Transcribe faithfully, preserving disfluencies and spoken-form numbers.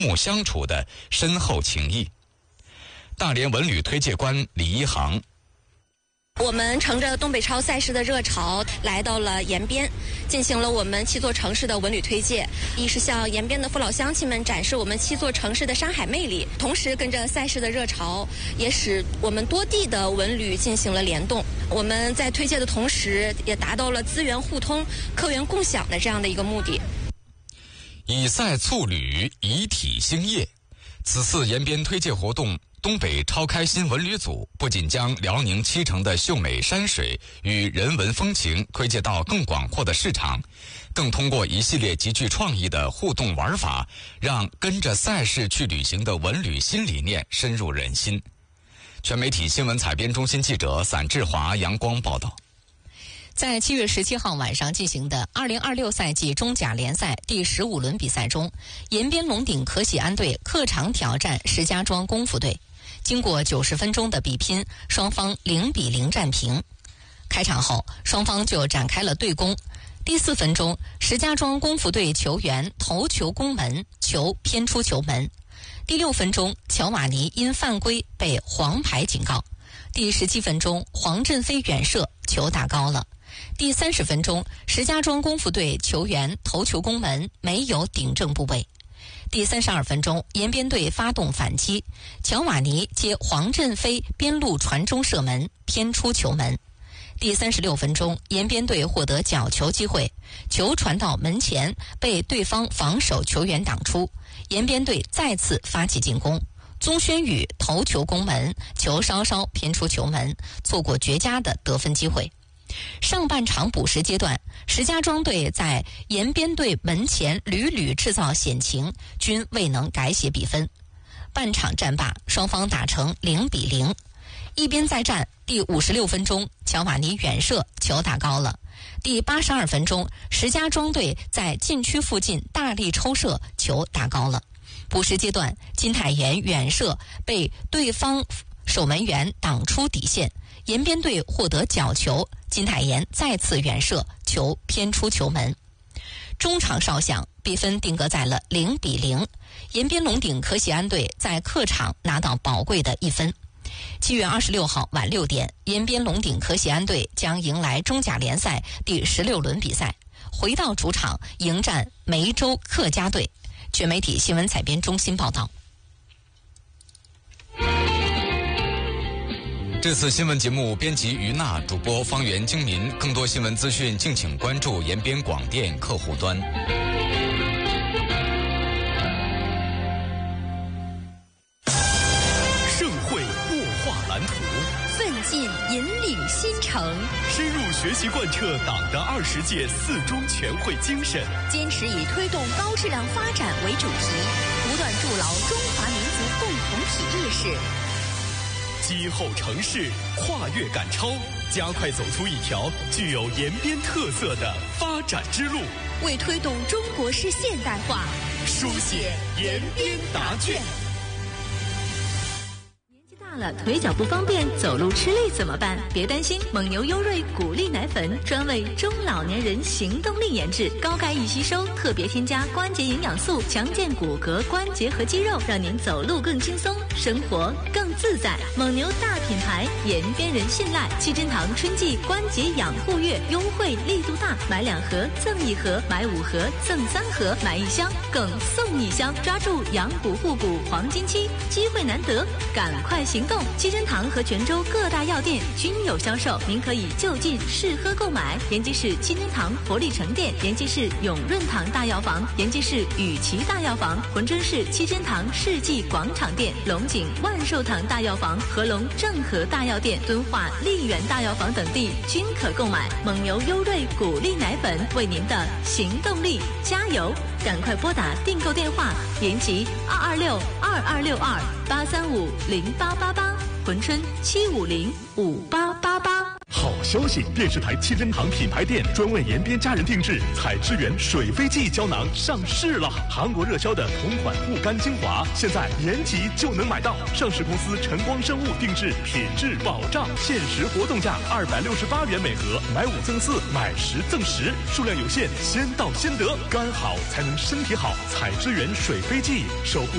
睦相处的深厚情谊。大连文旅推介官李一航。 我们乘着东北超赛事的热潮来到了延边，进行了我们七座城市的文旅推介。一是向延边的父老乡亲们展示我们七座城市的山海魅力，同时跟着赛事的热潮，也使我们多地的文旅进行了联动。我们在推介的同时，也达到了资源互通、客源共享的这样的一个目的。 以赛促旅，以体兴业。此次延边推介活动，东北超开心文旅组不仅将辽宁七城的秀美山水与人文风情推介到更广阔的市场，更通过一系列极具创意的互动玩法，让跟着赛事去旅行的文旅新理念深入人心。全媒体新闻采编中心记者散志华、阳光报道。 在七月十七号晚上进行的二零二六赛季中甲联赛第十五轮比赛中，延边龙鼎可喜安队客场挑战石家庄功夫队。经过九十分钟的比拼，双方零比零战平。开场后，双方就展开了对攻。第四分钟，石家庄功夫队球员头球攻门，球偏出球门。第六分钟，乔瓦尼因犯规被黄牌警告。第十七分钟，黄振飞远射，球打高了。第三十分钟，石家庄功夫队球员头球攻门，没有顶正部位。第三十二分钟，延边队发动反击，乔瓦尼接黄振飞边路传中射门，偏出球门。第三十六分钟，延边队获得角球机会，球传到门前，被对方防守球员挡出，延边队再次发起进攻。宗轩宇头球攻门，球稍稍偏出球门，错过绝佳的得分机会。上半场补时阶段，石家庄队在延边队门前屡屡制造险情，均未能改写比分。半场战罢，双方打成零比零。一边再战，第五十六分钟，乔瓦尼远射，球打高了。第八十二分钟，石家庄队在禁区附近大力抽射，球打高了。补时阶段，金泰妍远射被对方守门员挡出底线，延边队获得角球，金泰妍再次远射，球偏出球门。中场哨响，比分定格在了零比零。延边龙鼎可喜安队在客场拿到宝贵的一分。七月二十六号晚六点，延边龙鼎可喜安队将迎来中甲联赛第十六轮比赛，回到主场迎战梅州客家队。全媒体新闻采编中心报道。 这次新闻节目编辑于娜，主播方圆精民。更多新闻资讯，敬请关注延边广电客户端。 盛会擘画蓝图， 奋进引领新城， 深入学习贯彻党的二十届四中全会精神， 坚持以推动高质量发展为主题，不断筑牢中华民族共同体意识。 击后城市，跨越赶超，加快走出一条具有延边特色的发展之路， 为推动中国式现代化书写延边答卷。 大了腿脚不方便，走路吃力怎么办？别担心，蒙牛优瑞谷粒奶粉专为中老年人行动力研制，高钙易吸收，特别添加关节营养素，强健骨骼、关节和肌肉，让您走路更轻松，生活更自在。蒙牛大品牌，延边人信赖。七珍堂春季关节养护月优惠力度大，买两盒赠一盒，买五盒赠三盒，买一箱更送一箱，抓住养骨护骨黄金期，机会难得，赶快行动！七珍堂和泉州各大药店均有销售，您可以就近试喝购买。延吉市七珍堂活力城店，延吉市永润堂大药房，延吉市雨琦大药房，珲春市七珍堂世纪广场店，龙井万寿堂大药房，合龙正和大药店，敦化丽园大药房等地均可购买。蒙牛优瑞谷粒奶粉，为您的行动力加油！赶快拨打订购电话：延吉二二六二二六二八三五零八八八，珲春七五零五八八八。 好消息，电视台七珍堂品牌店专为延边家人定制彩之源水飞记胶囊上市了。韩国热销的同款护肝精华，现在延吉就能买到。上市公司晨光生物定制，品质保障，限时活动价二百六十八元每盒，买五赠四，买十赠十，数量有限，先到先得，肝好才能身体好。彩之源水飞记，守护